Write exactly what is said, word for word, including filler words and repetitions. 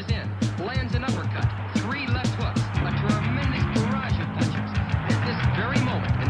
punches in, lands an uppercut, three left hooks, a tremendous barrage of punches. At this very moment,